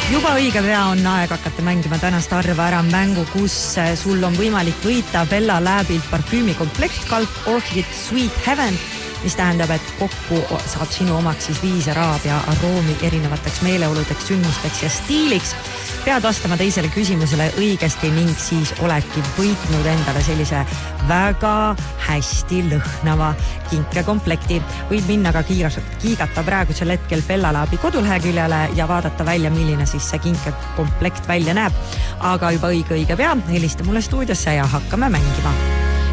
Juba õige pea on aeg hakata mängima tänast arva ära mängu, kus sul on võimalik võita Bella Labilt parfüümikomplekt Gulf Orchid Sweet Heaven, mis tähendab, et kokku saab sinu omaks siis 5 araabia aroomi erinevateks meeleoludeks, sündmusteks ja stiiliks. Pead vastama teisele küsimusele õigesti ning siis oledki võitnud endale sellise väga hästi lõhnava kinkekomplekti. Võid minna ka kiigata praegusel hetkel Bella Labi koduleheküljele ja vaadata välja, milline siis see kinkekomplekt välja näeb. Aga juba õige pea helista mulle stuudiosse ja hakkame mängima.